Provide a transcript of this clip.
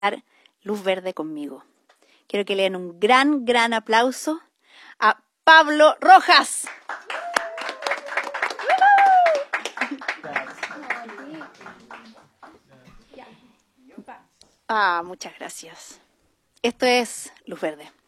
Luz Verde conmigo. Quiero que le den un gran, gran aplauso a Pablo Rojas. Muchas gracias. Esto es Luz Verde.